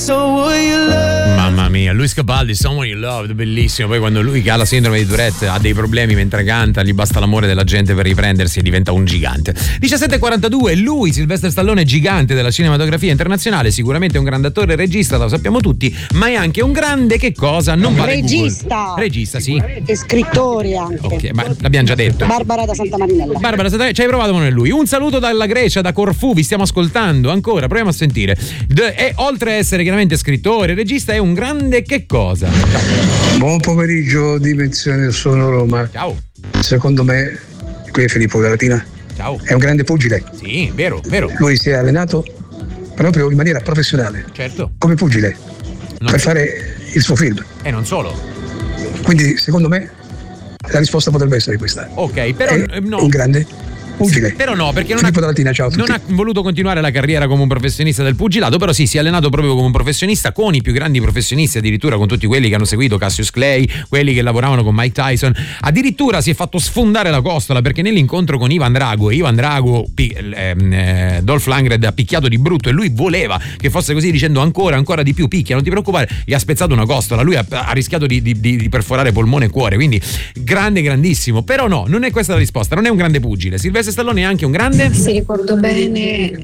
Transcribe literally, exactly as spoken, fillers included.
Mamma mia, Luis Capaldi, Someone You Loved, bellissimo. Poi quando lui che ha la sindrome di Tourette ha dei problemi mentre canta, gli basta l'amore della gente per riprendersi e diventa un gigante. diciassette e quarantadue, lui, Sylvester Stallone, gigante della cinematografia internazionale, sicuramente un grande attore e regista, lo sappiamo tutti, ma è anche un grande che cosa? Non vale regista. Google. Regista, sì. E scrittori anche. Ok, ma l'abbiamo già detto. Barbara da Santa Marinella. Barbara, ci hai provato, ma non è lui. Un saluto dalla Grecia, da Corfù, vi stiamo ascoltando ancora, proviamo a sentire. De- e oltre a essere chiaramente scrittore, regista, è un grande che cosa? Ciao. Buon pomeriggio, Dimensione Sono Roma. Ciao. Secondo me, qui è Filippo Galatina. Ciao. È un grande pugile. Sì, vero, vero. Lui si è allenato proprio in maniera professionale. Certo. Come pugile. Non per so. fare il suo film. E non solo. Quindi, secondo me, la risposta potrebbe essere questa. Ok, però è no. un grande pugile. Però no, perché non Filippo ha, Galatina, ciao a tutti. non ha voluto continuare la carriera come un professionista del pugilato, però sì, si è allenato proprio come un professionista con i più grandi professionisti, addirittura con tutti quelli che hanno seguito Cassius Clay, quelli che lavoravano con Mike Tyson. Addirittura si è fatto sfondare la costola perché nell'incontro con Ivan Drago, Ivan Drago pi, eh, Dolph Lundgren ha picchiato di brutto e lui voleva che fosse così, dicendo ancora, ancora di più, picchia, non ti preoccupare, gli ha spezzato una costola, lui ha, ha rischiato di, di, di perforare polmone e cuore, quindi grande, grandissimo. Però no, non è questa la risposta, non è un grande pugile. Silvestre Stallone è anche un grande... Se ricordo bene,